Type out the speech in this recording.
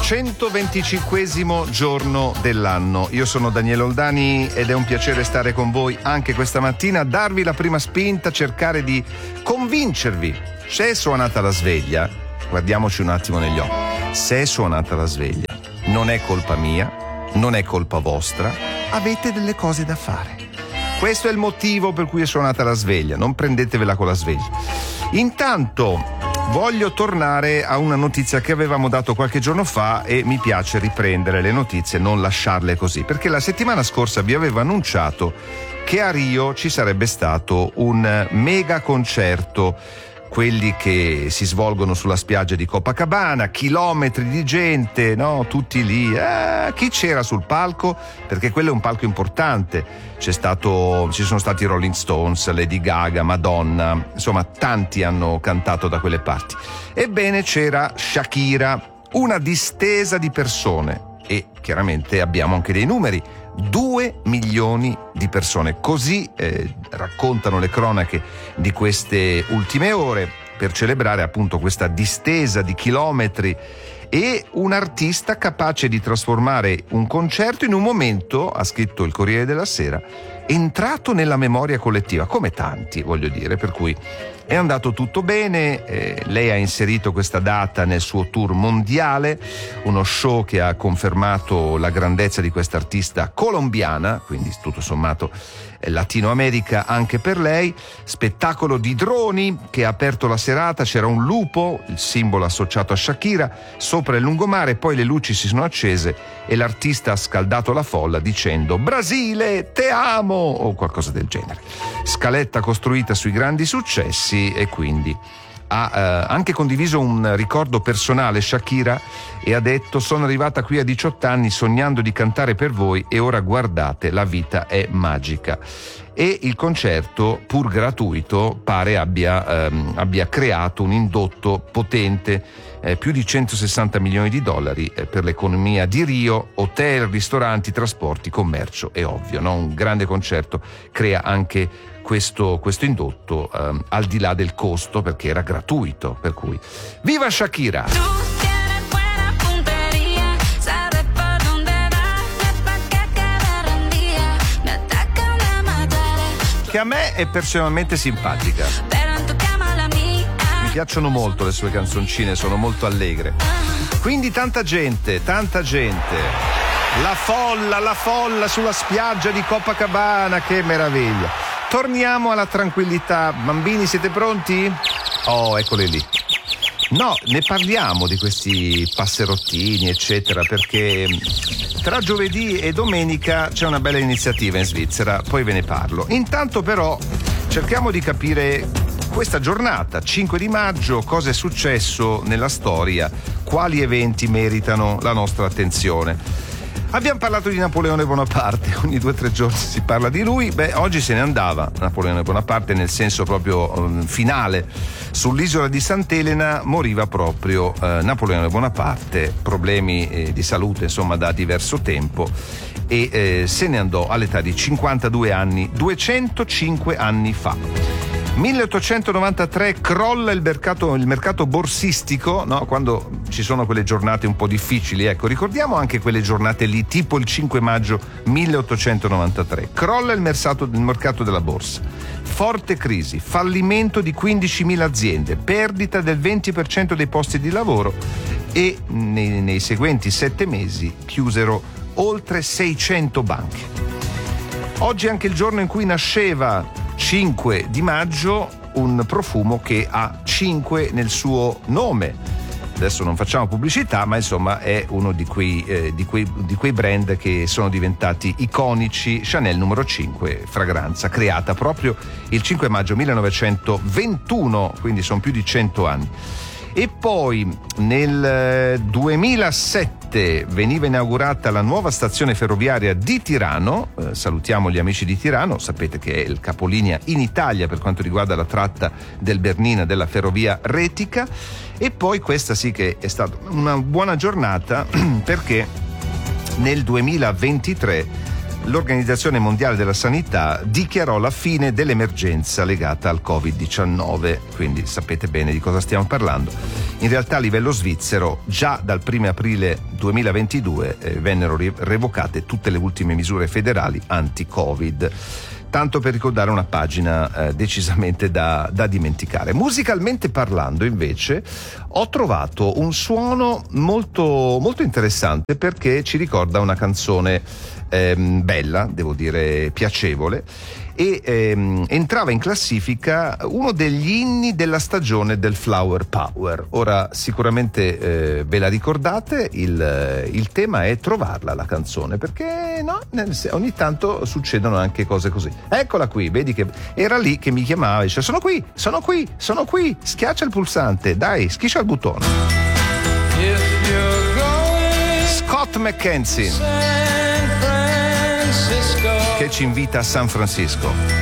125esimo giorno dell'anno. Io sono Daniele Oldani ed è un piacere stare con voi anche questa mattina, darvi la prima spinta, cercare di convincervi. Se è suonata la sveglia, guardiamoci un attimo negli occhi, se è suonata la sveglia non è colpa mia, non è colpa vostra, avete delle cose da fare. Questo è il motivo per cui è suonata la sveglia, non prendetevela con la sveglia. Intanto voglio tornare a una notizia che avevamo dato qualche giorno fa e mi piace riprendere le notizie, non lasciarle così, perché la settimana scorsa vi avevo annunciato che a Rio ci sarebbe stato un mega concerto, quelli che si svolgono sulla spiaggia di Copacabana, chilometri di gente, no? Tutti lì. Chi c'era sul palco? Perché quello è un palco importante. Ci sono stati Rolling Stones, Lady Gaga, Madonna, insomma tanti hanno cantato da quelle parti. Ebbene c'era Shakira, una distesa di persone e chiaramente abbiamo anche dei numeri. 2 milioni di persone, così raccontano le cronache di queste ultime ore, per celebrare appunto questa distesa di chilometri e un artista capace di trasformare un concerto in un momento, ha scritto il Corriere della Sera, entrato nella memoria collettiva, come tanti, voglio dire, per cui è andato tutto bene. Lei ha inserito questa data nel suo tour mondiale, uno show che ha confermato la grandezza di questa artista colombiana, quindi tutto sommato Latino America anche per lei. Spettacolo di droni che ha aperto la serata, c'era un lupo, il simbolo associato a Shakira, sopra il lungomare, poi le luci si sono accese e l'artista ha scaldato la folla dicendo "Brasile, te amo!" o qualcosa del genere. Scaletta costruita sui grandi successi e quindi ha anche condiviso un ricordo personale Shakira e ha detto: "Sono arrivata qui a 18 anni sognando di cantare per voi e ora guardate, la vita è magica". E il concerto, pur gratuito, pare abbia creato un indotto potente, più di 160 milioni di dollari per l'economia di Rio, hotel, ristoranti, trasporti, commercio. È ovvio, no? Un grande concerto crea anche questo indotto al di là del costo, perché era gratuito, per cui viva Shakira! Che a me è personalmente simpatica. Mi piacciono molto le sue canzoncine, sono molto allegre. Quindi tanta gente. La folla sulla spiaggia di Copacabana, che meraviglia. Torniamo alla tranquillità. Bambini, siete pronti? Oh, eccoli lì. No, ne parliamo di questi passerottini, eccetera, perché tra giovedì e domenica c'è una bella iniziativa in Svizzera, poi ve ne parlo. Intanto però cerchiamo di capire questa giornata, 5 di maggio, cosa è successo nella storia, quali eventi meritano la nostra attenzione. Abbiamo parlato di Napoleone Bonaparte, ogni 2 o 3 giorni si parla di lui. Oggi se ne andava Napoleone Bonaparte, nel senso proprio finale. Sull'isola di Sant'Elena moriva proprio Napoleone Bonaparte, problemi di salute insomma da diverso tempo, e se ne andò all'età di 52 anni, 205 anni fa. 1893 crolla il mercato borsistico, no? Quando ci sono quelle giornate un po' difficili, ecco, ricordiamo anche quelle giornate lì, tipo il 5 maggio 1893. Crolla il mercato della borsa. Forte crisi, fallimento di 15.000 aziende, perdita del 20% dei posti di lavoro e nei seguenti 7 mesi chiusero oltre 600 banche. Oggi è anche il giorno in cui nasceva, 5 di maggio, un profumo che ha 5 nel suo nome. Adesso non facciamo pubblicità, ma insomma è uno di quei brand che sono diventati iconici. Chanel numero 5, fragranza creata proprio il 5 maggio 1921, quindi sono più di 100 anni. E poi nel 2007 veniva inaugurata la nuova stazione ferroviaria di Tirano. Salutiamo gli amici di Tirano, sapete che è il capolinea in Italia per quanto riguarda la tratta del Bernina della ferrovia Retica. E poi questa sì che è stata una buona giornata perché nel 2023 l'Organizzazione Mondiale della Sanità dichiarò la fine dell'emergenza legata al Covid-19, quindi sapete bene di cosa stiamo parlando. In realtà a livello svizzero già dal 1 aprile 2022 vennero revocate tutte le ultime misure federali anti-Covid. Tanto per ricordare una pagina decisamente da dimenticare. Musicalmente parlando, invece, ho trovato un suono molto, molto interessante perché ci ricorda una canzone bella, devo dire piacevole, e entrava in classifica uno degli inni della stagione del Flower Power. Ora sicuramente ve la ricordate, il tema è trovarla la canzone, perché no, ogni tanto succedono anche cose così. Eccola qui, vedi che era lì che mi chiamava e dice sono qui, schiaccia il pulsante, dai, schiscia il bottone. Scott McKenzie che ci invita a San Francisco.